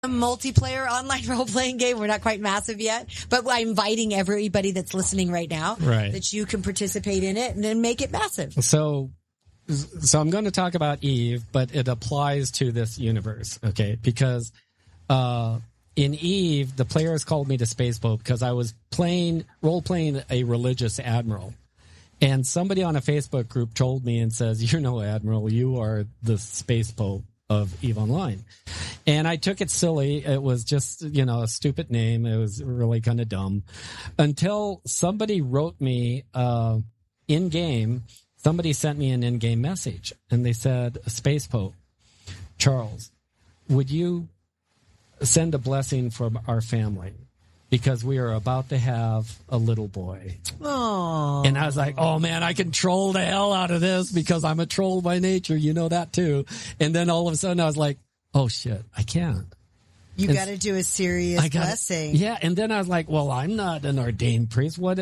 a multiplayer online role-playing game. We're not quite massive yet, but I'm inviting everybody that's listening right now that you can participate in it and then make it massive. So I'm going to talk about Eve, but it applies to this universe, okay? Because in Eve, the players called me the Space Pope because I was role-playing a religious admiral. And somebody on a Facebook group told me and says, "You're no admiral, you are the Space Pope of EVE Online." And I took it silly. It was just, a stupid name. It was really kind of dumb. Until somebody wrote me in-game, somebody sent me an in-game message. And they said, "Space Pope, Charles, would you send a blessing for our family? Because we are about to have a little boy." Aww. And I was like, oh man, I can troll the hell out of this because I'm a troll by nature. You know that too. And then all of a sudden I was like, oh shit, I can't. You got to do a serious blessing. Yeah. And then I was like, well, I'm not an ordained priest. Not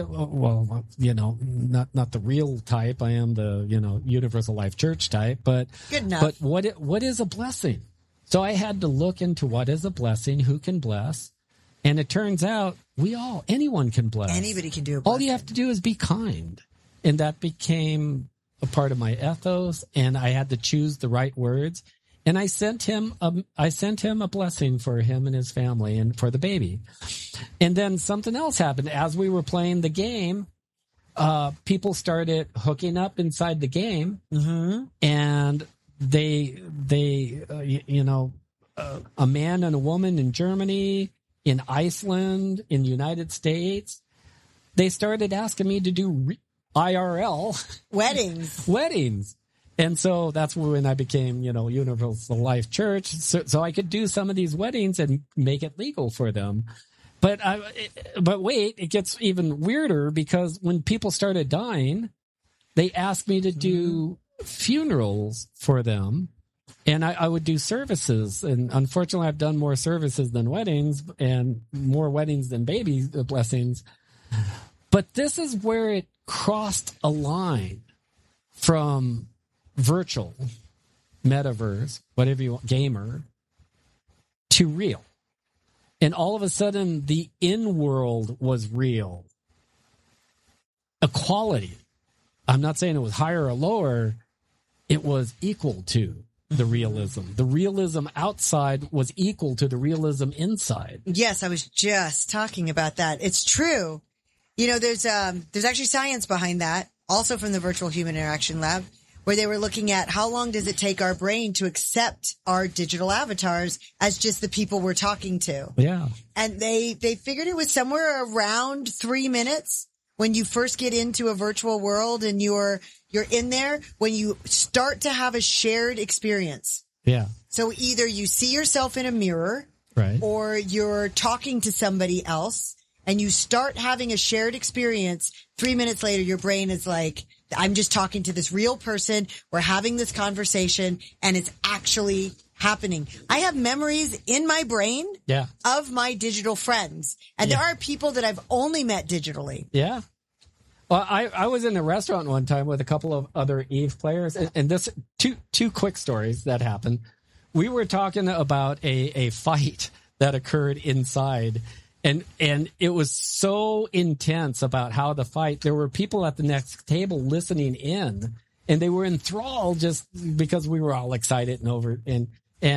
the real type. I am the, Universal Life Church type, but good enough. But what is a blessing? So I had to look into what is a blessing, who can bless. And it turns out anyone can bless. Anybody can do a blessing. All you have to do is be kind. And that became a part of my ethos, and I had to choose the right words. And I sent him a blessing for him and his family and for the baby. And then something else happened. As we were playing the game, people started hooking up inside the game, and they a man and a woman in Germany, in Iceland, in the United States, they started asking me to do IRL weddings. And so that's when I became, Universal Life Church. So I could do some of these weddings and make it legal for them. But wait, it gets even weirder because when people started dying, they asked me to do funerals for them. And I would do services, and unfortunately, I've done more services than weddings, and more weddings than baby blessings. But this is where it crossed a line from virtual, metaverse, whatever you want, gamer, to real. And all of a sudden, the in-world was real. Equality. I'm not saying it was higher or lower. It was equal to the realism. The realism outside was equal to the realism inside. Yes, I was just talking about that. It's true. There's actually science behind that, also from the Virtual Human Interaction Lab, where they were looking at how long does it take our brain to accept our digital avatars as just the people we're talking to. Yeah. And they figured it was somewhere around 3 minutes when you first get into a virtual world and you're in there, when you start to have a shared experience. Yeah. So either you see yourself in a mirror, right, or you're talking to somebody else and you start having a shared experience. 3 minutes later, your brain is like, I'm just talking to this real person. We're having this conversation and it's actually happening. I have memories in my brain of my digital friends. And there are people that I've only met digitally. Yeah. Well, I was in a restaurant one time with a couple of other EVE players, and this two quick stories that happened. We were talking about a fight that occurred inside, and it was so intense about how the fight. There were people at the next table listening in, and they were enthralled just because we were all excited and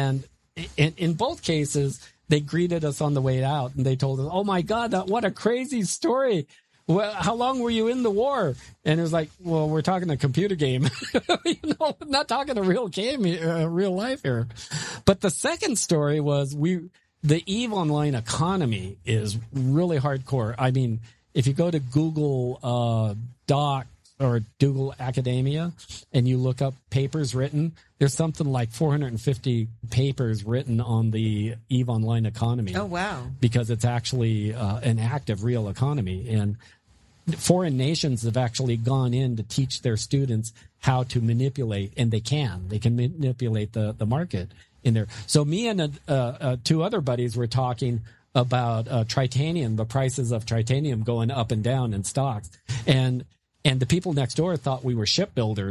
in both cases they greeted us on the way out, and they told us, "Oh my God, what a crazy story! Well, how long were you in the war?" And it was like, well, we're talking a computer game, not talking a real game, real life here. But the second story was the EVE Online economy is really hardcore. I mean, if you go to Google Doc or Google Academia and you look up papers written, there's something like 450 papers written on the EVE Online economy. Oh, wow. Because it's actually an active, real economy. And foreign nations have actually gone in to teach their students how to manipulate, and they can manipulate the market in there. So me and two other buddies were talking about titanium, the prices of titanium going up and down in stocks. And the people next door thought we were shipbuilders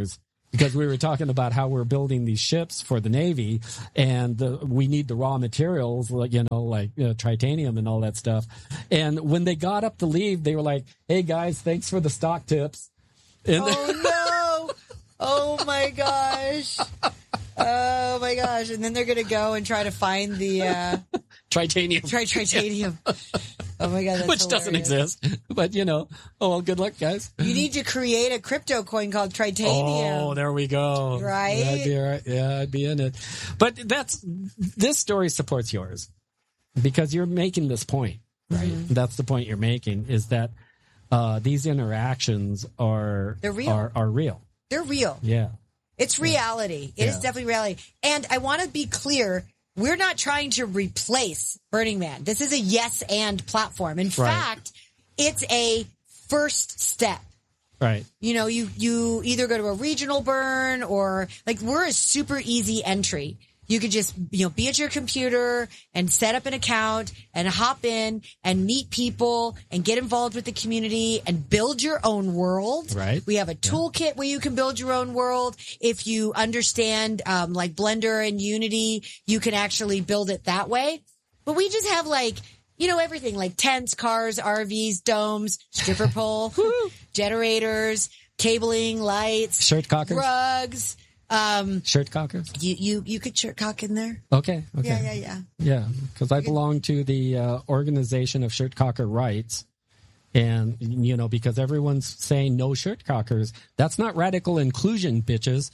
because we were talking about how we're building these ships for the Navy, and we need the raw materials, like titanium and all that stuff. And when they got up to leave, they were like, "Hey guys, thanks for the stock tips." And oh no! Oh my gosh! Oh my gosh! And then they're gonna go and try to find the titanium. Titanium. Oh my god, that's which hilarious. doesn't exist. But oh well, good luck, guys. You need to create a crypto coin called Tritanium. Oh, there we go. Right? That'd be right. Yeah, I'd be in it. But this story supports yours because you're making this point, right? Mm-hmm. That's the point you're making, is that these interactions they're real. Are real. They're real. Yeah. It's reality. It is definitely reality. And I want to be clear, we're not trying to replace Burning Man. This is a yes and platform. In fact, it's a first step. Right. You either go to a regional burn or we're a super easy entry. You could just, be at your computer and set up an account and hop in and meet people and get involved with the community and build your own world. Right. We have a toolkit where you can build your own world. If you understand, Blender and Unity, you can actually build it that way. But we just have everything like tents, cars, RVs, domes, stripper pole, generators, cabling, lights, shirt cockers, rugs. Shirt cockers? You could shirt cock in there. Okay. Yeah. Because I belong to the organization of shirt cocker rights. And, because everyone's saying no shirt cockers. That's not radical inclusion, bitches.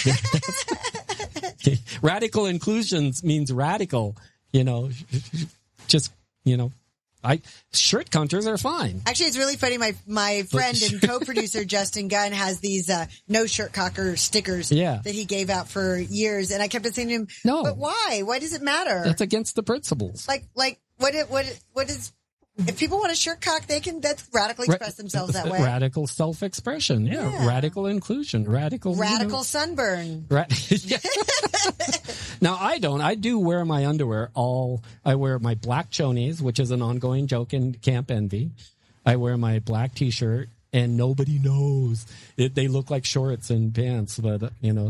Radical inclusion means radical, just, shirt counters are fine. Actually, it's really funny. My friend and co-producer Justin Gunn has these no shirt cocker stickers that he gave out for years, and I kept saying to him, "No, but why? Why does it matter? That's against the principles. What is? If people want a shirt cock, they can. That's radically express themselves that way. Radical self-expression. Yeah. Radical inclusion. Radical sunburn. Now, I don't. I do wear my underwear. I wear my black chonies, which is an ongoing joke in Camp Envy. I wear my black T-shirt, and nobody knows. They look like shorts and pants, but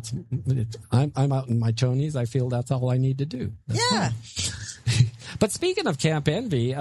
I'm out in my chonies. I feel that's all I need to do. But speaking of Camp Envy,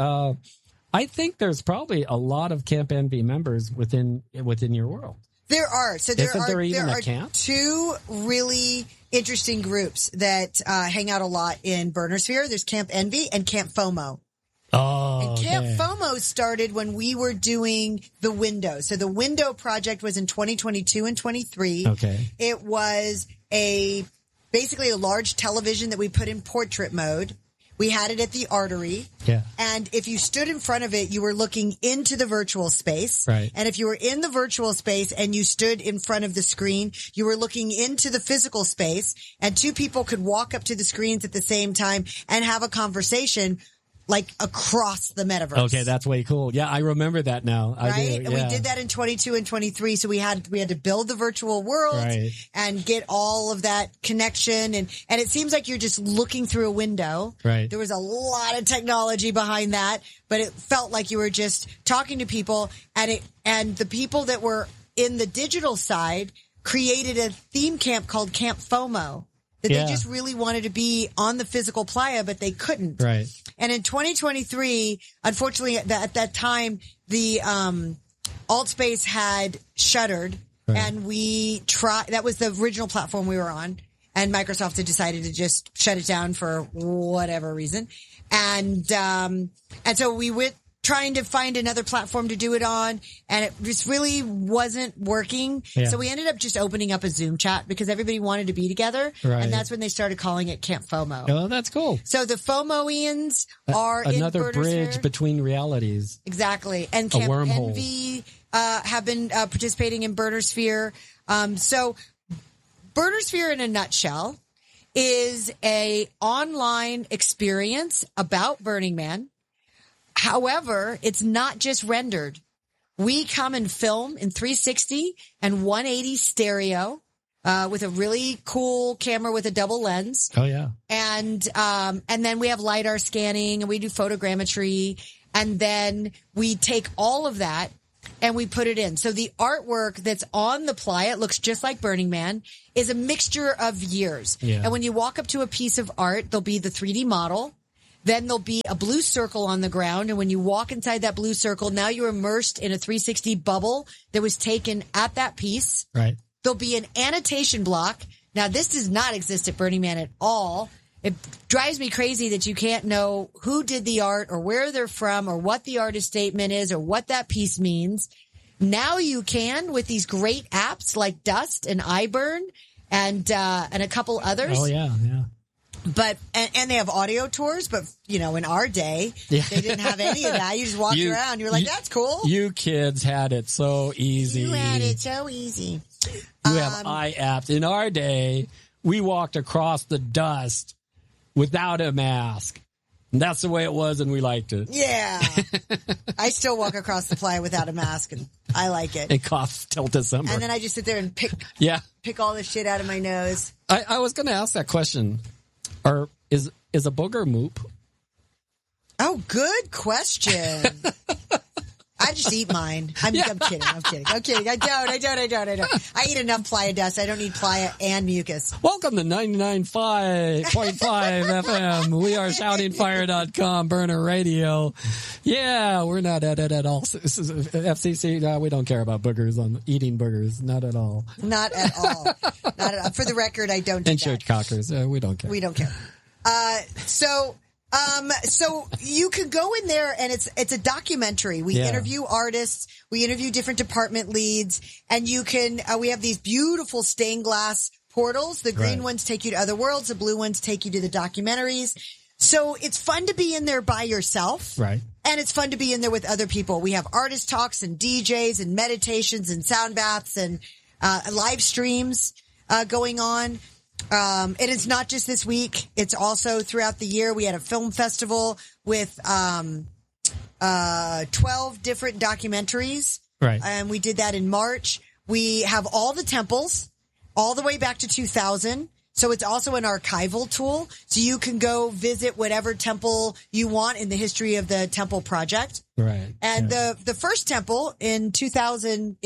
I think there's probably a lot of Camp Envy members within your world. There are. So there are camp? Two really interesting groups that hang out a lot in Burnersphere. There's Camp Envy and Camp FOMO. Oh, and Camp FOMO started when we were doing the Window. So the Window project was in 2022 and 23. Okay. It was basically a large television that we put in portrait mode. We had it at the Artery. Yeah. And if you stood in front of it, you were looking into the virtual space. Right. And if you were in the virtual space and you stood in front of the screen, you were looking into the physical space, and two people could walk up to the screens at the same time and have a conversation across the metaverse. Okay, that's way cool. Yeah, I remember that now. Right? I do, And we did that in 22 and 23. So we had to build the virtual world and get all of that connection. And it seems like you're just looking through a window. Right. There was a lot of technology behind that, but it felt like you were just talking to people, and the people that were in the digital side created a theme camp called Camp FOMO. That they just really wanted to be on the physical playa, but they couldn't. Right. And in 2023, unfortunately, at that time, the AltSpace had shuttered, and that was the original platform we were on, and Microsoft had decided to just shut it down for whatever reason. And so we went trying to find another platform to do it on, and it just really wasn't working. Yeah. So we ended up just opening up a Zoom chat because everybody wanted to be together. Right. And that's when they started calling it Camp FOMO. Oh, that's cool. So the FOMOians are another bridge between realities. Exactly. And Camp Envy have been participating in Burnersphere. So Burnersphere in a nutshell is a online experience about Burning Man. However, it's not just rendered. We come and film in 360 and 180 stereo, with a really cool camera with a double lens. Oh yeah. And then we have LiDAR scanning, and we do photogrammetry, and then we take all of that and we put it in. So the artwork that's on the playa, it looks just like Burning Man, is a mixture of years. Yeah. And when you walk up to a piece of art, there'll be the 3D model. Then there'll be a blue circle on the ground. And when you walk inside that blue circle, now you're immersed in a 360 bubble that was taken at that piece. Right. There'll be an annotation block. Now, this does not exist at Burning Man at all. It drives me crazy that you can't know who did the art or where they're from or what the artist statement is or what that piece means. Now you can with these great apps like Dust and iBurn and a couple others. Oh, yeah, yeah. But, and they have audio tours, but, you know, in our day, they didn't have any of that. You just walked around. You're like, that's cool. You kids had it so easy. You had it so easy. You have iApps. In our day, we walked across the dust without a mask. And that's the way it was, and we liked it. Yeah. I still walk across the playa without a mask, and I like it. And cough till December. And then I just sit there and pick all the shit out of my nose. I was going to ask that question. Or is a booger moop? Oh, good question. I just eat mine. I'm kidding. I don't. I eat enough playa dust. I don't need playa and mucus. Welcome to 99.5 FM. We are shoutingfire.com, Burner Radio. Yeah, we're not at it at all. This is FCC. No, we don't care about boogers on eating boogers. Not at all. Not at all. Not at all. For the record, I don't do and that. church cockers. We don't care. We don't care. So you could go in there and it's a documentary. We interview artists, we interview different department leads, and you can, we have these beautiful stained glass portals. The green ones take you to other worlds. The blue ones take you to the documentaries. So it's fun to be in there by yourself. Right. And it's fun to be in there with other people. We have artist talks and DJs and meditations and sound baths and, live streams, going on. And it's not just this week. It's also throughout the year. We had a film festival with 12 different documentaries. Right. And we did that in March. We have all the temples all the way back to 2000. So it's also an archival tool. So you can go visit whatever temple you want in the history of the temple project. Right. And the first temple in 2000,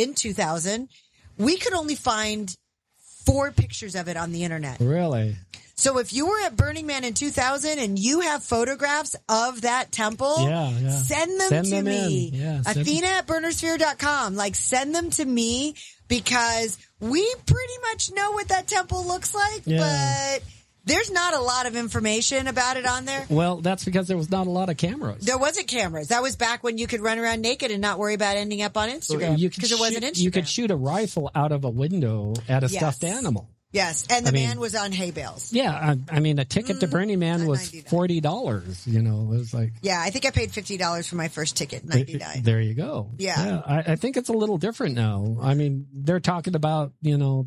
we could only find 4 pictures of it on the internet. Really? So if you were at Burning Man in 2000 and you have photographs of that temple, send them to me. Yeah, Athena at burnersphere.com. Like, send them to me because we pretty much know what that temple looks like, but there's not a lot of information about it on there. Well, that's because there was not a lot of cameras. There wasn't cameras. That was back when you could run around naked and not worry about ending up on Instagram because it wasn't Instagram. You could shoot a rifle out of a window at a stuffed animal. Yes, and the man was on hay bales. Yeah, I mean, a ticket to Burning Man was $40. You know, it was like... Yeah, I think I paid $50 for my first ticket, $99. There you go. Yeah. I think it's a little different now. I mean, they're talking about, you know,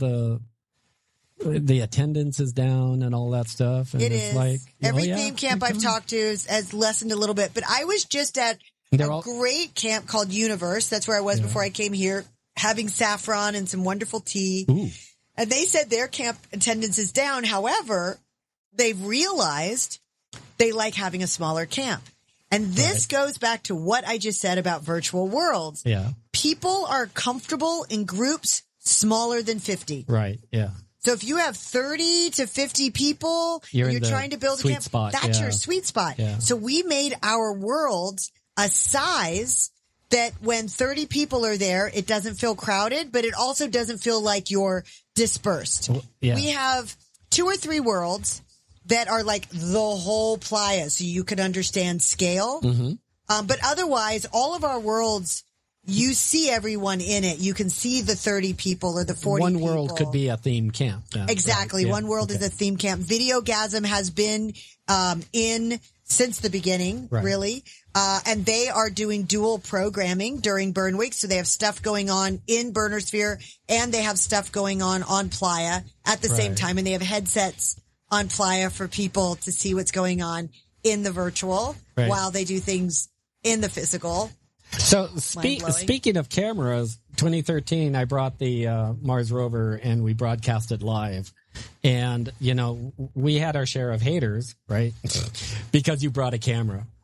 the attendance is down and all that stuff. And it it's is. Like, every theme camp I've talked to has lessened a little bit, but I was just at a great camp called Universe. That's where I was before I came here, having saffron and some wonderful tea. Ooh. And they said their camp attendance is down. However, they've realized they like having a smaller camp. And this goes back to what I just said about virtual worlds. Yeah. People are comfortable in groups smaller than 50. Right. Yeah. So if you have 30 to 50 people, you're trying to build a camp, that's your sweet spot. Yeah. So we made our worlds a size that when 30 people are there, it doesn't feel crowded, but it also doesn't feel like you're dispersed. Yeah. We have 2 or 3 worlds that are like the whole playa, so you could understand scale. Mm-hmm. But otherwise, all of our worlds, you see everyone in it. You can see the 30 people or the 40 people. One world could be a theme camp. Exactly. Right? One world is a theme camp. Videogasm has been in since the beginning, really. And they are doing dual programming during Burn Week. So they have stuff going on in Burner Sphere and they have stuff going on Playa at the same time. And they have headsets on Playa for people to see what's going on in the virtual while they do things in the physical. So speaking of cameras, 2013, I brought the Mars rover and we broadcasted live. And, you know, we had our share of haters, right? Because you brought a camera.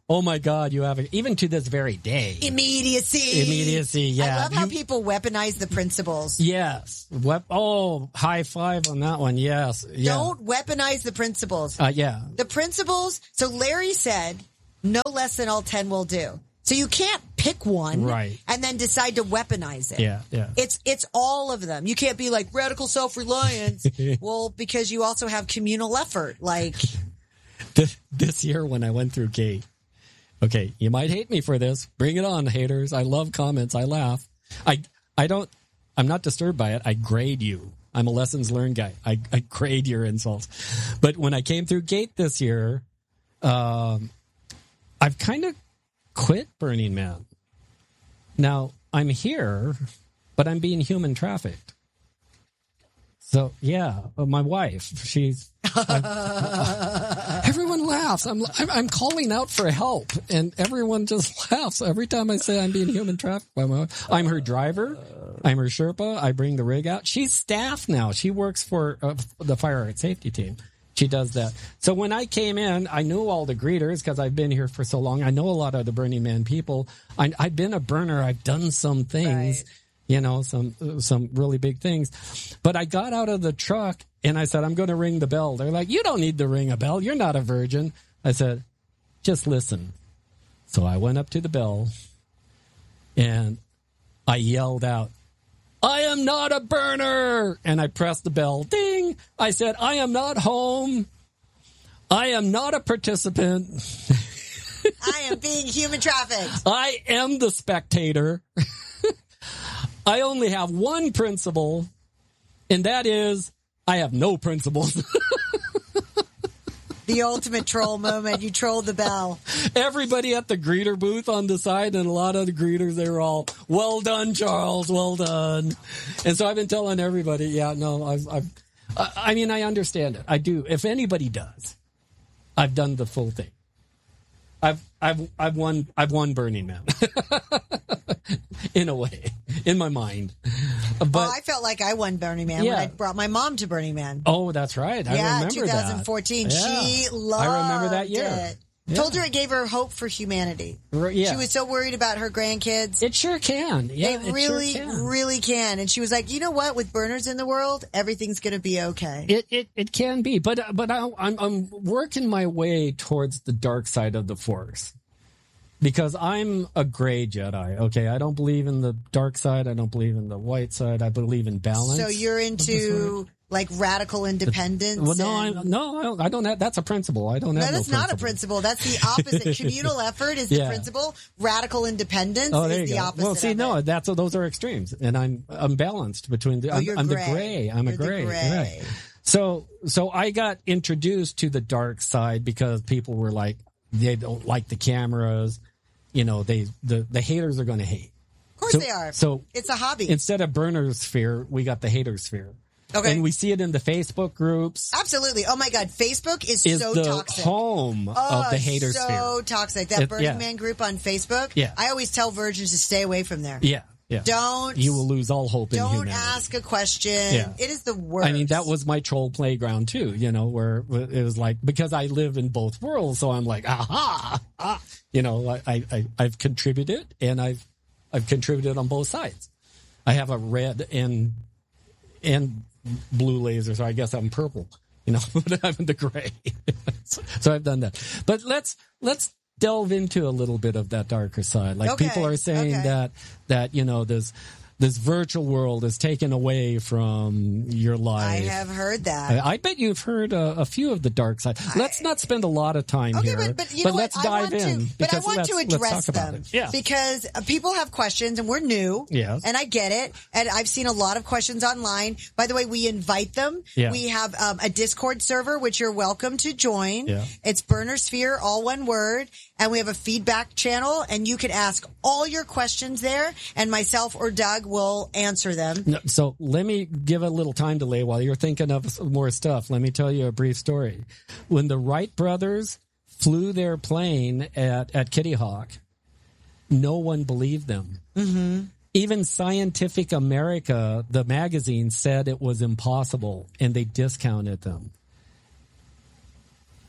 oh my God, you have even to this very day. Immediacy. Yeah. I love how people weaponize the principles. Yes. High five on that one. Yes. Yeah. Don't weaponize the principles. Yeah. The principles. So Larry said, no less than all 10 will do. So you can't pick one right. and then decide to weaponize it. Yeah, yeah. It's all of them. You can't be like radical self-reliance. Well, because you also have communal effort. Like this year when I went through GATE. Okay, you might hate me for this. Bring it on, haters. I love comments. I laugh. I'm not disturbed by it. I grade you. I'm a lessons learned guy. I grade your insults. But when I came through GATE this year, I've kind of quit Burning Man. Now, I'm here, but I'm being human trafficked. So, yeah, my wife, everyone laughs. I'm calling out for help, and everyone just laughs every time I say I'm being human trafficked by my wife. I'm her driver. I'm her Sherpa. I bring the rig out. She's staff now. She works for the fire art safety team. She does that. So when I came in, I knew all the greeters because I've been here for so long. I know a lot of the Burning Man people. I've been a burner. I've done some things, right. Some really big things. But I got out of the truck and I said, I'm going to ring the bell. They're like, you don't need to ring a bell. You're not a virgin. I said, just listen. So I went up to the bell and I yelled out, I am not a burner. And I pressed the bell. Ding. I said, I am not home. I am not a participant. I am being human trafficked. I am the spectator. I only have one principle, and that is I have no principles. The ultimate troll moment. You trolled the bell. Everybody at the greeter booth on the side, and a lot of the greeters, they were all, well done, Charles, well done. And so I've been telling everybody, yeah, no, I mean, I understand it. I do. If anybody does, I've done the full thing. I've won Burning Man. In a way, in my mind. But I felt like I won Burning Man when I brought my mom to Burning Man. Oh, that's right. I remember 2014. That. She loved I remember that year. It. Yeah. Told her it gave her hope for humanity. Yeah. She was so worried about her grandkids. It sure can. Yeah, it really can. And she was like, you know what? With burners in the world, everything's going to be okay. It can be, but I'm working my way towards the dark side of the Force. Because I'm a gray Jedi, okay? I don't believe in the dark side. I don't believe in the white side. I believe in balance. So you're into like radical independence? Well, I don't have. That's a principle. I don't have. That's not a principle. That's the opposite. Communal effort is the principle. Radical independence is the opposite. Well, see, those are extremes, and I'm balanced between the. I'm the gray. I'm a gray. Right. So I got introduced to the dark side because people were like, they don't like the cameras. You know, the haters are going to hate. Of course they are. So it's a hobby. Instead of burner sphere, we got the hater sphere. Okay. And we see it in the Facebook groups. Absolutely. Oh my God. Facebook is so the toxic. Home of the hater sphere. So toxic. That Burning Man group on Facebook. Yeah. I always tell virgins to stay away from there. Yeah. Yeah. You will lose all hope in humanity. Don't ask a question. Yeah. It is the worst. I mean, that was my troll playground too, you know, where it was like, because I live in both worlds, so I'm like, you know, I've contributed and I've contributed on both sides. I have a red and blue laser, so I guess I'm purple, you know, but I'm the gray. So I've done that. But let's delve into a little bit of that darker side. Like people are saying that, you know, this virtual world is taken away from your life. I have heard that. I bet you've heard a few of the dark side. Let's not spend a lot of time here. But you know let's dive in. But I want to address them. Yeah. Because people have questions and we're new. Yes. And I get it. And I've seen a lot of questions online. By the way, we invite them. Yeah. We have a Discord server, which you're welcome to join. Yeah. It's Burner Sphere, all one word. And we have a feedback channel, and you can ask all your questions there, and myself or Doug will answer them. So let me give a little time delay while you're thinking of more stuff. Let me tell you a brief story. When the Wright brothers flew their plane at Kitty Hawk, no one believed them. Mm-hmm. Even Scientific America, the magazine, said it was impossible, and they discounted them.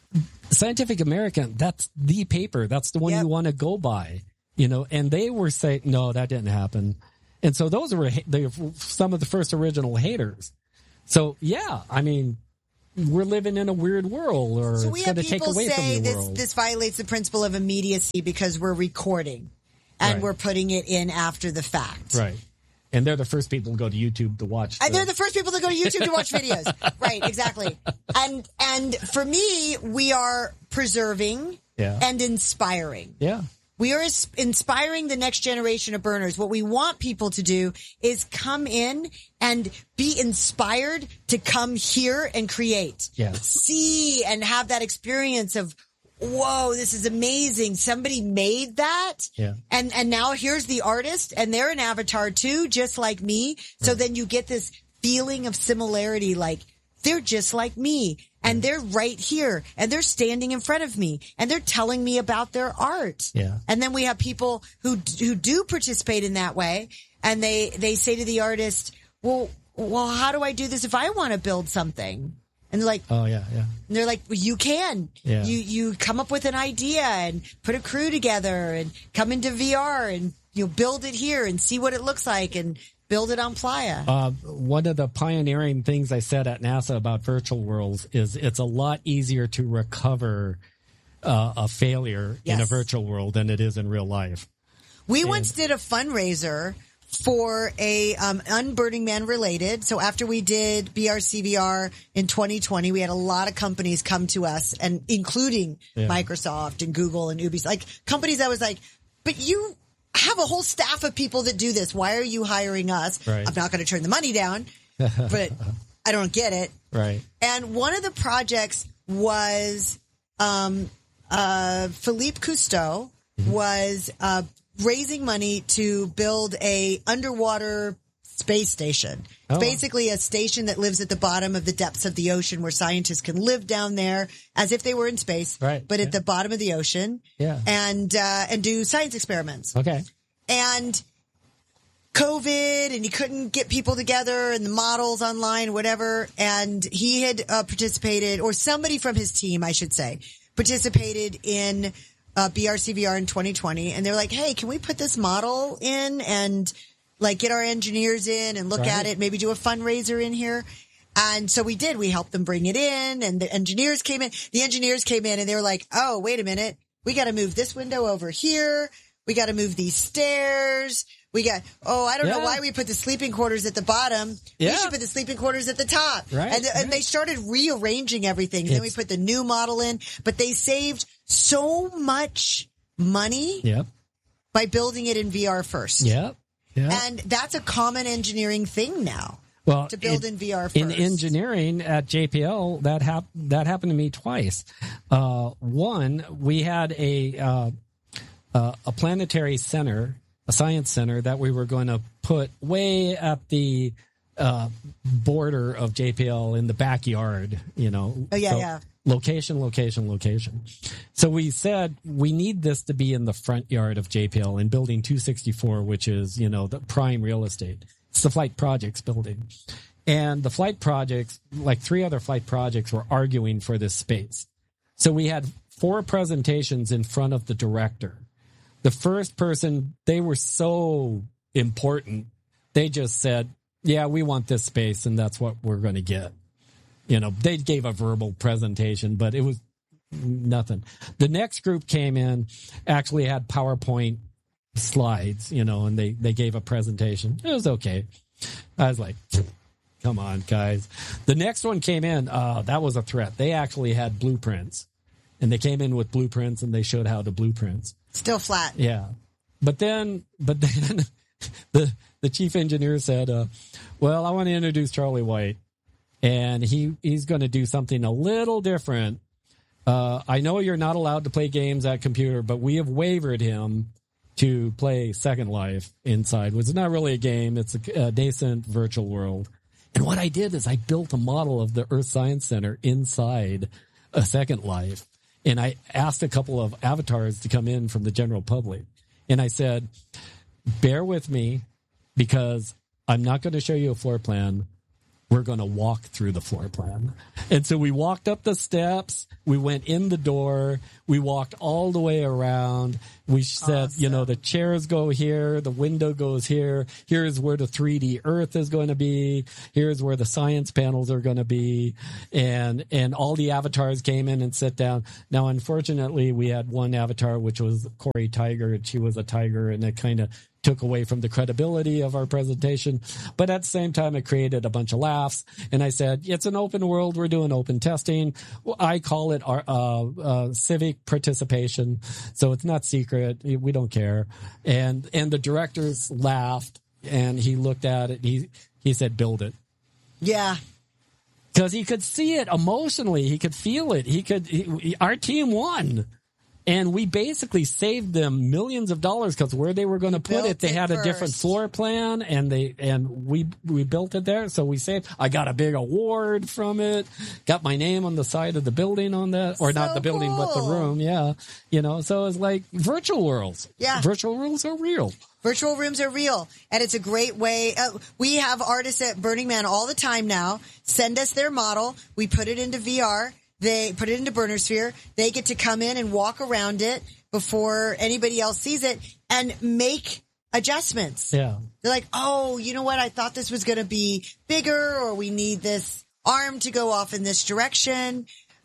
Scientific American, that's the paper. That's the one you want to go by, and they were saying, no, that didn't happen. And so those were some of the first original haters. So, yeah, I mean, we're living in a weird world, or so it's going to take away from your world. This violates the principle of immediacy because we're recording and we're putting it in after the fact. Right. And they're the first people to go to YouTube to watch. They're the first people to go to YouTube to watch videos. Right, exactly. And for me, we are preserving and inspiring. Yeah. We are inspiring the next generation of burners. What we want people to do is come in and be inspired to come here and create. Yes. See and have that experience of, whoa, this is amazing. Somebody made that. Yeah. And now here's the artist, and they're an avatar too, just like me. So then you get this feeling of similarity, like they're just like me, and they're right here, and they're standing in front of me, and they're telling me about their art. Yeah. And then we have people who do participate in that way, and they say to the artist, well, how do I do this if I want to build something? And they're like, oh yeah. And they're like, well, you can. Yeah. You come up with an idea and put a crew together and come into VR and build it here and see what it looks like and build it on Playa. One of the pioneering things I said at NASA about virtual worlds is it's a lot easier to recover a failure in a virtual world than it is in real life. We once did a fundraiser for a Unburning Man related. So after we did BRCVR in 2020, we had a lot of companies come to us, and including Microsoft and Google and Ubisoft, like companies that was like, but you have a whole staff of people that do this. Why are you hiring us? Right. I'm not going to turn the money down, but I don't get it. Right. And one of the projects was Philippe Cousteau was raising money to build a underwater space station. It's basically a station that lives at the bottom of the depths of the ocean, where scientists can live down there as if they were in space, but at the bottom of the ocean, and do science experiments. Okay. And COVID, and he couldn't get people together and the models online, whatever. And he had participated, or somebody from his team, I should say, participated in BRCVR in 2020, and they're like, hey, can we put this model in and like get our engineers in and look at it, maybe do a fundraiser in here? And so we did. We helped them bring it in, and the engineers came in. The engineers came in and they were like, oh, wait a minute. We got to move this window over here. We got to move these stairs. We got, I don't know why we put the sleeping quarters at the bottom. We should put the sleeping quarters at the top. Right. And they started rearranging everything. And then we put the new model in, but they saved so much money by building it in VR first. Yep. And that's a common engineering thing now. Well, to build in VR first. In engineering at JPL, that happened to me twice. One, we had a planetary center, a science center that we were going to put way at the border of JPL in the backyard, Location. So we said we need this to be in the front yard of JPL in building 264, which is, the prime real estate. It's the Flight Projects building. And the Flight Projects, like 3 other Flight Projects, were arguing for this space. So we had 4 presentations in front of the director. The first person, they were so important. They just said, yeah, we want this space, and that's what we're going to get. They gave a verbal presentation, but it was nothing. The next group came in, actually had PowerPoint slides, and they gave a presentation. It was okay. I was like, come on, guys. The next one came in. That was a threat. They actually had blueprints, and they came in with blueprints, and they showed how to blueprints. Still flat. Yeah. But then the chief engineer said, well, I want to introduce Charlie White, and he's going to do something a little different. I know you're not allowed to play games at computer, but we have waived him to play Second Life inside, which is not really a game. It's a nascent virtual world. And what I did is I built a model of the Earth Science Center inside a Second Life. And I asked a couple of avatars to come in from the general public. And I said, bear with me, because I'm not going to show you a floor plan. we're going to walk through the floor plan. And so we walked up the steps. We went in the door. We walked all the way around. We said, Awesome. the chairs go here. The window goes here. Here's where the 3D Earth is going to be. Here's where the science panels are going to be. And all the avatars came in and sat down. Now, unfortunately, we had one avatar, which was Corey Tiger, and she was a tiger, and it kind of took away from the credibility of our presentation. But at the same time, it created a bunch of laughs. And I said, it's an open world. We're doing open testing. I call it our civic participation. So it's not secret. We don't care. And the directors laughed, and he looked at it. He said, build it. Yeah. Because he could see it emotionally. He could feel it. Our team won. And we basically saved them millions of dollars because where they were going to put it, they had a different floor plan, and we built it there. So we saved. I got a big award from it. Got my name on the side of the building on that, or not the building, but the room. Yeah, So it's like virtual worlds. Yeah, virtual worlds are real. Virtual rooms are real, and it's a great way. We have artists at Burning Man all the time now. Send us their model. We put it into VR. They put it into Burnersphere. They get to come in and walk around it before anybody else sees it and make adjustments. Yeah. They're like, oh, you know what? I thought this was going to be bigger, or we need this arm to go off in this direction.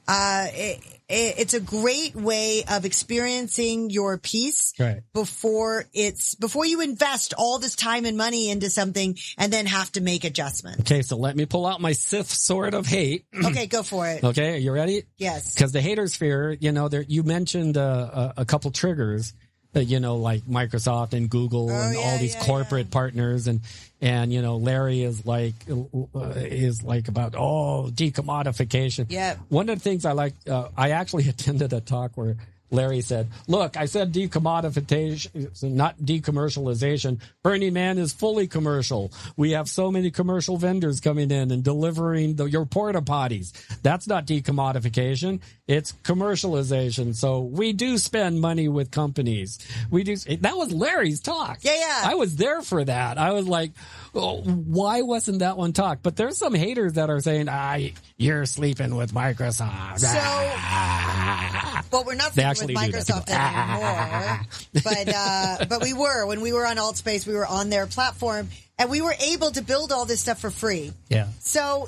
It's a great way of experiencing your piece before you invest all this time and money into something and then have to make adjustments. Okay, so let me pull out my Sith sword of hate. Okay, go for it. Okay, are you ready? Yes. Because the hater sphere, you mentioned a couple triggers that, like Microsoft and Google and all these corporate partners, and Larry is like about decommodification. Yeah. One of the things I like, I actually attended a talk where Larry said, look, I said decommodification, not decommercialization. Burning Man is fully commercial. We have so many commercial vendors coming in and delivering your porta potties. That's not decommodification. It's commercialization. So we do spend money with companies. That was Larry's talk. Yeah. I was there for that. I was like, oh, why wasn't that one talk? But there's some haters that are saying, you're sleeping with Microsoft. Well, we're not sleeping with Microsoft anymore, but we were. When we were on AltSpace, we were on their platform, and we were able to build all this stuff for free. Yeah. So,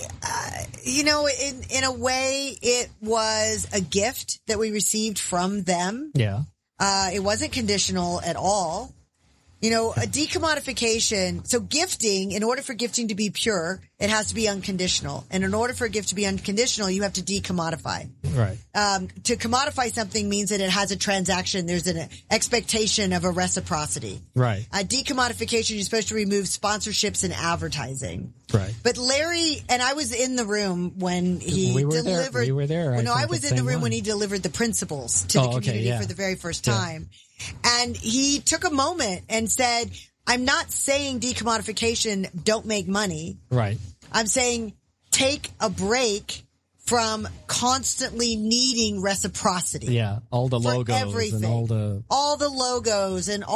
in a way, it was a gift that we received from them. Yeah. It wasn't conditional at all. A decommodification. So gifting, in order for gifting to be pure, it has to be unconditional. And in order for a gift to be unconditional, you have to decommodify. Right. To commodify something means that it has a transaction. There's an expectation of a reciprocity. Right. Decommodification, you're supposed to remove sponsorships and advertising. Right. But Larry, and I was in the room when he delivered. We were there. I was in the room when he delivered the principles to the community for the very first time. And he took a moment and said, I'm not saying decommodification don't make money. Right. I'm saying take a break from constantly needing reciprocity. Yeah, all the logos everything. And all the logos and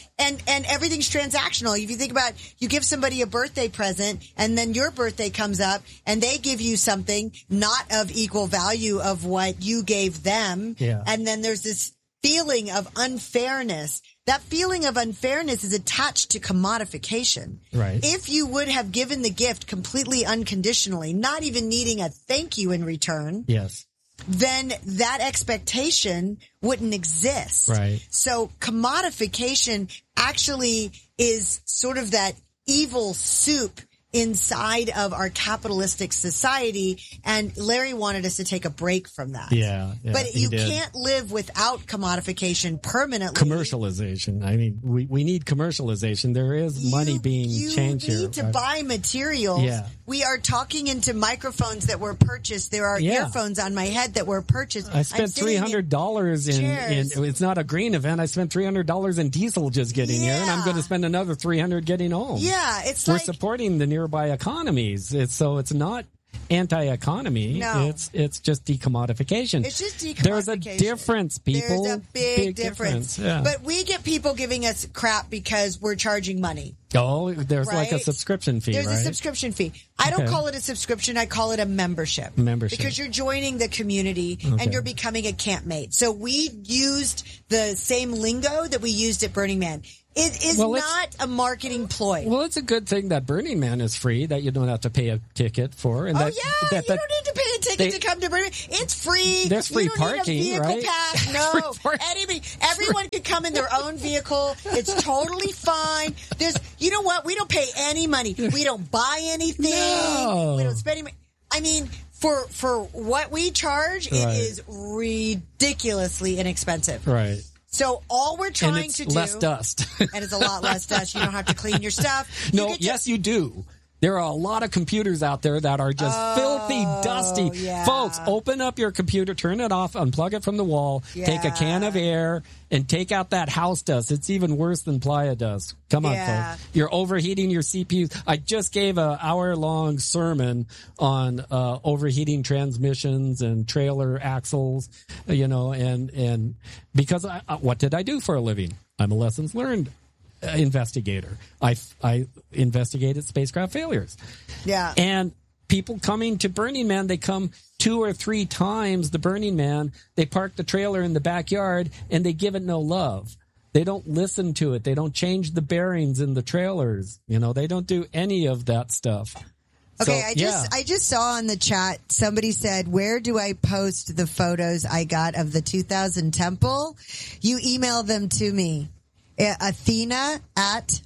and everything's transactional. If you think about, you give somebody a birthday present, and then your birthday comes up and they give you something not of equal value of what you gave them. Yeah. And then there's this feeling of unfairness. That feeling of unfairness is attached to commodification. Right. If you would have given the gift completely unconditionally, not even needing a thank you in return, yes, then that expectation wouldn't exist. Right. So commodification actually is sort of that evil soup inside of our capitalistic society, and Larry wanted us to take a break from that. Yeah, but you can't live without commodification permanently. Commercialization. I mean, we need commercialization. There is money being changed here. You need to buy materials. Yeah. We are talking into microphones that were purchased. There are earphones on my head that were purchased. I spent $300 in it's not a green event. I spent $300 in diesel just getting here, and I'm going to spend another $300 getting home. Yeah, we're supporting the nearby economies. It's not anti-economy. No. It's just decommodification. It's just decommodification. There's a difference, people. There's a big difference. Yeah. But we get people giving us crap because we're charging money. Oh, there's like a Right? subscription fee, There's right? a subscription fee. I don't Okay. call it a subscription. I call it a membership. Because you're joining the community and you're becoming a campmate. So we used the same lingo that we used at Burning Man. It is not a marketing ploy. Well, it's a good thing that Burning Man is free, that you don't have to pay a ticket for. And you that, don't need to pay a ticket to come to Burning Man. It's free. There's free you don't parking, need a vehicle right? pass. No. Everyone can come in their own vehicle. It's totally fine. You know what? We don't pay any money. We don't buy anything. No. We don't spend any money. I mean, for what we charge, it is ridiculously inexpensive. Right. So all we're trying to do, less dust, and it's a lot less dust. You don't have to clean your stuff. Yes, you do. There are a lot of computers out there that are just filthy, dusty. Yeah. Folks, open up your computer, turn it off, unplug it from the wall, take a can of air, and take out that house dust. It's even worse than playa dust. Come on, folks. You're overheating your CPUs. I just gave an hour-long sermon on overheating transmissions and trailer axles, and because what did I do for a living? I'm a lessons learned investigator. I investigated spacecraft failures. Yeah. And people coming to Burning Man, they come 2 or 3 times the Burning Man. They park the trailer in the backyard and they give it no love. They don't listen to it. They don't change the bearings in the trailers. They don't do any of that stuff. Okay, So, I just saw on the chat, somebody said, where do I post the photos I got of the 2000 temple? You email them to me. Athena at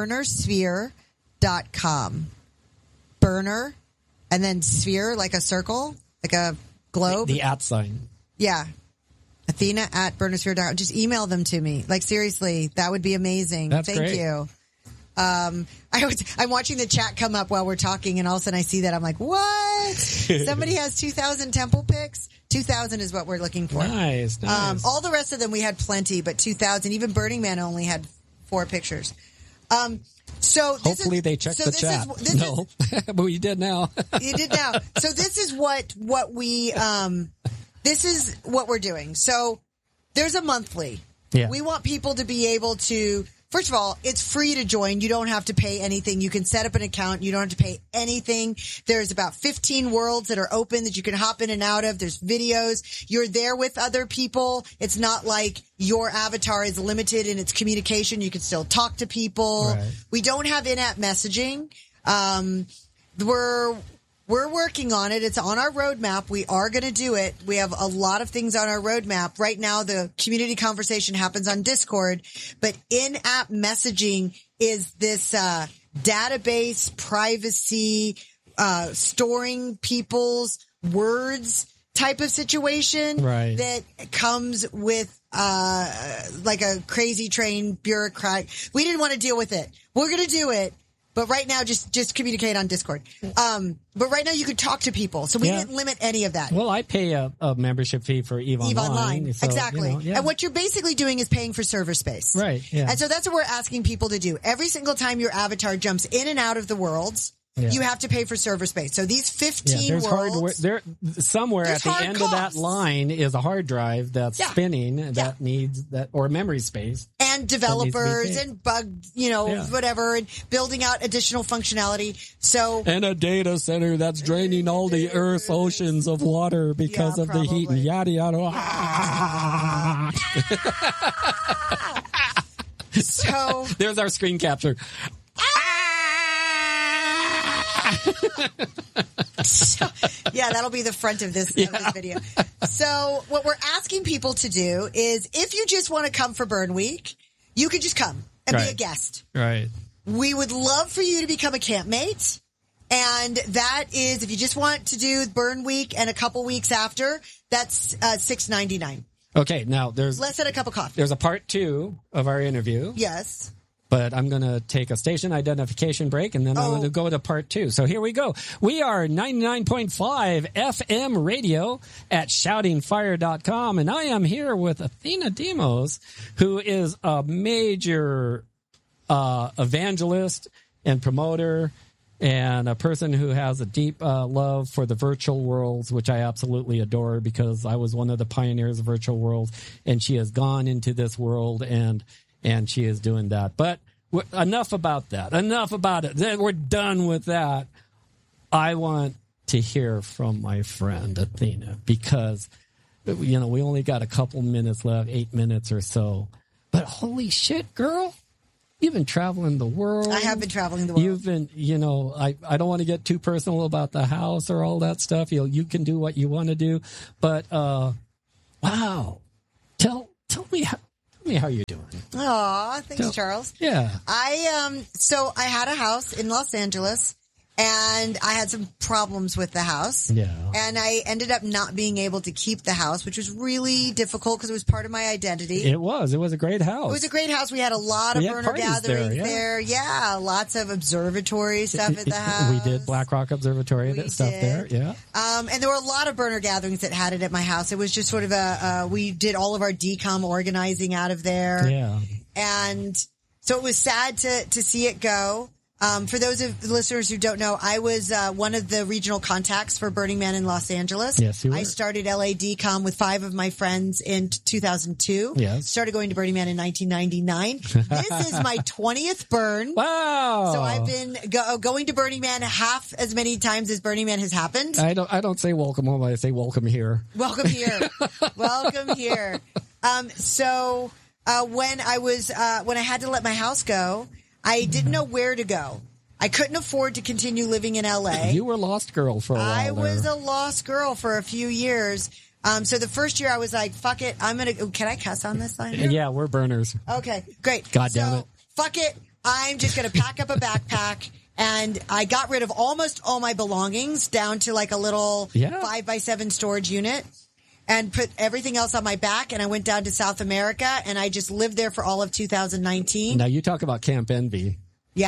burnersphere.com. Burner, and then sphere, like a circle, like a globe. The @ sign. Yeah. Athena at burnersphere.com. Just email them to me. Like, seriously, that would be amazing. That's Thank great. you. I'm watching the chat come up while we're talking, and all of a sudden I see that. I'm like, what? Somebody has 2000 temple pics? 2000 is what we're looking for. Nice. All the rest of them, we had plenty, but 2000, even Burning Man only had 4 pictures. So hopefully they checked the chat. No, but you did now. You did now. So this is what we, this is what we're doing. So there's a monthly. Yeah. We want people to be able to, first of all, it's free to join. You don't have to pay anything. You can set up an account. You don't have to pay anything. There's about 15 worlds that are open that you can hop in and out of. There's videos. You're there with other people. It's not like your avatar is limited in its communication. You can still talk to people. Right. We don't have in-app messaging. We're working on it. It's on our roadmap. We are going to do it. We have a lot of things on our roadmap. Right now, the community conversation happens on Discord, but in-app messaging is this database privacy, storing people's words type of situation that comes with like a crazy trained bureaucrat. We didn't want to deal with it. We're going to do it. But right now, just communicate on Discord. But right now, you could talk to people, so we didn't limit any of that. Well, I pay a membership fee for EVE Online. So, exactly. And what you're basically doing is paying for server space. Right, yeah. And so that's what we're asking people to do. Every single time your avatar jumps in and out of the worlds, you have to pay for server space. So these 15 there's worlds. Somewhere at the end of that line is a hard drive that's spinning that needs that, or memory space. And developers and bug, whatever, and building out additional functionality. So, and a data center that's draining all the Earth's oceans of water because of the heat and yada yada. So there's our screen capture. So, that'll be the front of this video. So what we're asking people to do is, if you just want to come for Burn Week, you could just come and be a guest. Right. We would love for you to become a campmate. And that is, if you just want to do Burn Week and a couple weeks after, that's $6.99. Okay, now there's less than a cup of coffee. There's a part 2 of our interview. Yes. But I'm going to take a station identification break, and then I'm going to go to part 2. So here we go. We are 99.5 FM radio at shoutingfire.com, and I am here with Athena Demos, who is a major evangelist and promoter, and a person who has a deep love for the virtual worlds, which I absolutely adore, because I was one of the pioneers of virtual worlds, and she has gone into this world and she is doing that. But enough about that. Enough about it. We're done with that. I want to hear from my friend Athena because, we only got a couple minutes left, 8 minutes or so. But holy shit, girl. You've been traveling the world. I have been traveling the world. You've been, I don't want to get too personal about the house or all that stuff. You can do what you want to do. But, wow. Tell me how you're doing. Aw, thanks, Charles. Yeah. So I had a house in Los Angeles, and I had some problems with the house. Yeah. And I ended up not being able to keep the house, which was really difficult because it was part of my identity. It was a great house. It was a great house. We had a lot of burner gatherings there. Yeah. Lots of observatory stuff at the house. We did Black Rock Observatory stuff there. Yeah. And there were a lot of burner gatherings that had it at my house. It was just sort of we did all of our DCOM organizing out of there. Yeah. And so it was sad to see it go. For those of the listeners who don't know, I was one of the regional contacts for Burning Man in Los Angeles. Yes, you were. I started LA DCOM with 5 of my friends in 2002. Yes. Started going to Burning Man in 1999. This is my 20th burn. Wow. So I've been going to Burning Man half as many times as Burning Man has happened. I don't say welcome home. I say welcome here. Welcome here. Welcome here. So when I had to let my house go, I didn't know where to go. I couldn't afford to continue living in LA. You were a lost girl for a while. I was a lost girl for a few years. So the first year I was like, fuck it. Can I cuss on this line? Yeah, we're burners. Okay, great. God damn it. Fuck it. I'm just going to pack up a backpack. And I got rid of almost all my belongings down to like a little 5x7 storage unit. And put everything else on my back, and I went down to South America, and I just lived there for all of 2019. Now, you talk about Camp Envy. Yeah.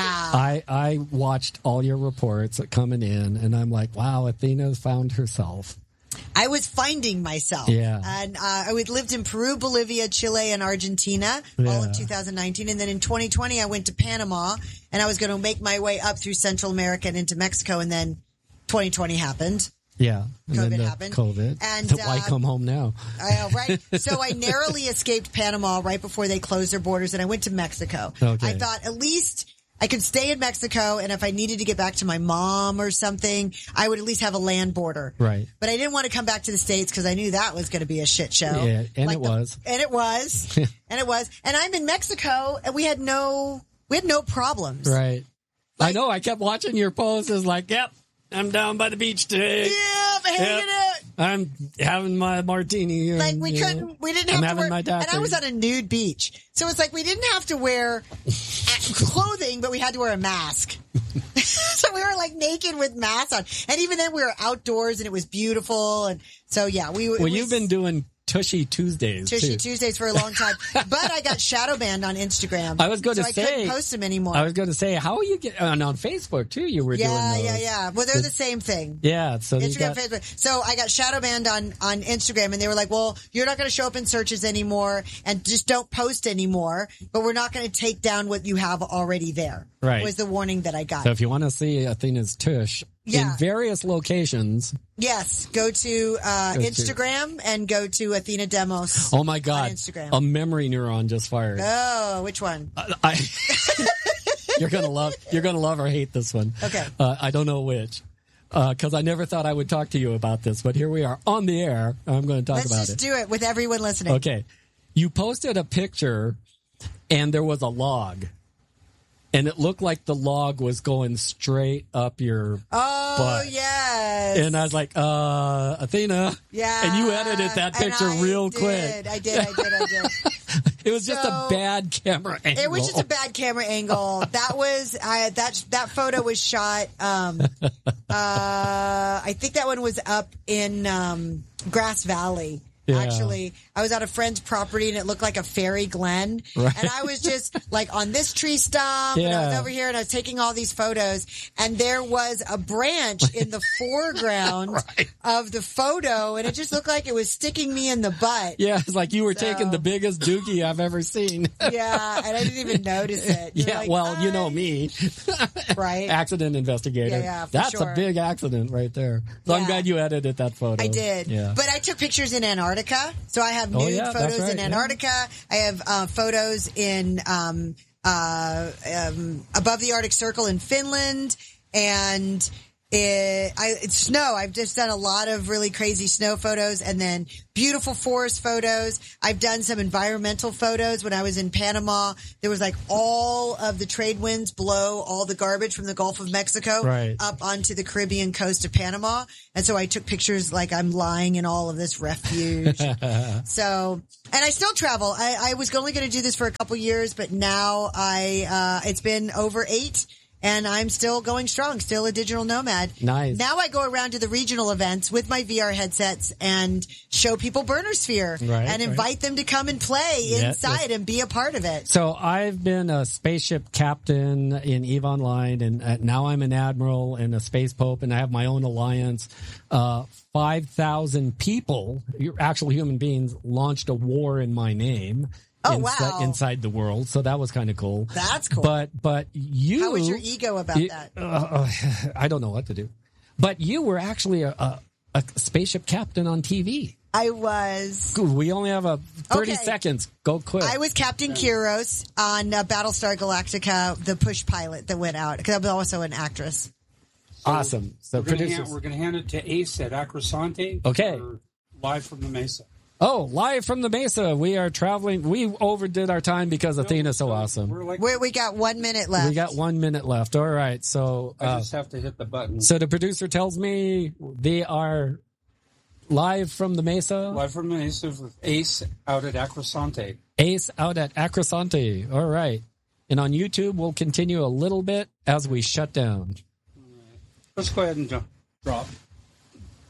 I watched all your reports coming in, and I'm like, wow, Athena's found herself. I was finding myself. Yeah. And I lived in Peru, Bolivia, Chile, and Argentina all of 2019. And then in 2020, I went to Panama, and I was going to make my way up through Central America and into Mexico, and then 2020 happened. Yeah. And COVID then happened. COVID. And why come home now? I know, right? So I narrowly escaped Panama right before they closed their borders, and I went to Mexico. Okay. I thought at least I could stay in Mexico, and if I needed to get back to my mom or something, I would at least have a land border. Right. But I didn't want to come back to the States because I knew that was going to be a shit show. Yeah, and it was. And it was. And it was. And I'm in Mexico, and we had no problems. Right. I know. I kept watching your posts. It's like, yep. I'm down by the beach today. Yeah, hanging out. I'm having my martini. Like we didn't have to wear, and I was on a nude beach. So it's like we didn't have to wear clothing, but we had to wear a mask. So we were like naked with masks on. And even then we were outdoors and it was beautiful. And so yeah, you've been doing Tushy Tuesdays. Tuesdays for a long time. But I got shadow banned on Instagram. I was going to say. I couldn't post them anymore. I was going to say, how you get on Facebook too? You were doing those. Yeah. Well, they're the same thing. Yeah. So Instagram, Facebook. So I got shadow banned on Instagram, and they were like, well, you're not going to show up in searches anymore, and just don't post anymore, but we're not going to take down what you have already there. Right. Was the warning that I got. So if you want to see Athena's tush in various locations. Yes. Go to Instagram and go to Athena Demos. Oh my God. On Instagram. A memory neuron just fired. Oh, which one? You're going to love or hate this one. Okay. I don't know which. Because I never thought I would talk to you about this, but here we are on the air. I'm going to talk about it. Let's just do it with everyone listening. Okay. You posted a picture and there was a log. And it looked like the log was going straight up your butt. Yes. And I was like, Athena. Yeah. And you edited that picture real quick. I did. It was just a bad camera angle. It was just a bad camera angle. That was that photo was shot. I think that one was up in Grass Valley. Yeah. Actually, I was at a friend's property and it looked like a fairy glen. Right. And I was just like on this tree stump and I was over here and I was taking all these photos and there was a branch in the foreground of the photo and it just looked like it was sticking me in the butt. Yeah, it's like you were taking the biggest dookie I've ever seen. Yeah, and I didn't even notice it. Yeah, like, well, you know me. Right. Accident investigator. Yeah, That's a big accident right there. So I'm glad you edited that photo. I did. Yeah. But I took pictures in Antarctica. So I have nude photos in Antarctica. I have photos in above the Arctic Circle in Finland, and it's snow. I've just done a lot of really crazy snow photos, and then beautiful forest photos. I've done some environmental photos. When I was in Panama, there was like all of the trade winds blow all the garbage from the Gulf of Mexico up onto the Caribbean coast of Panama. And so I took pictures like I'm lying in all of this refuge. So, and I still travel. I was only going to do this for a couple years, but now it's been over 8. And I'm still going strong, still a digital nomad. Nice. Now I go around to the regional events with my VR headsets and show people Burner Sphere and invite them to come and play inside and be a part of it. So I've been a spaceship captain in EVE Online, and now I'm an admiral and a space pope, and I have my own alliance. 5,000 people, actual human beings, launched a war in my name. Oh, wow. Inside the world. So that was kind of cool. That's cool. But you... How was your ego about that? I don't know what to do. But you were actually a spaceship captain on TV. I was. Good. We only have 30 seconds. Go quick. I was Captain Kiros on Battlestar Galactica, the push pilot that went out, because I'm also an actress. Awesome. So we're going to hand it to Ace at Acrosante. Okay. Live from the Mesa. Oh, live from the Mesa. We are traveling. We overdid our time because Athena's so awesome. We got 1 minute left. We got 1 minute left. All right. So I just have to hit the button. So the producer tells me they are live from the Mesa. Live from the Mesa with Ace out at Acrosante. Ace out at Acrosante. All right. And on YouTube, we'll continue a little bit as we shut down. All right. Let's go ahead and drop.